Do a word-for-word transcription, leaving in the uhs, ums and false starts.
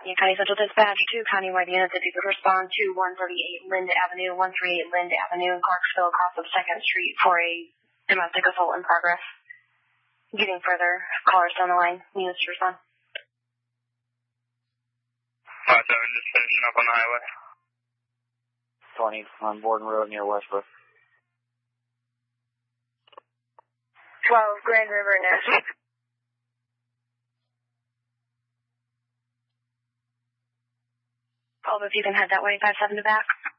County Central Dispatch, two countywide units if you could respond to one thirty-eight Lind Avenue, one thirty-eight Lind Avenue in Clarksville, across of second Street for a domestic assault in progress. Getting further callers down the line. News to respond. five seven, just finishing up on the highway. twenty on Borden Road near Westbrook. twelve Grand River National. twelve if you can head that way, five seven to back.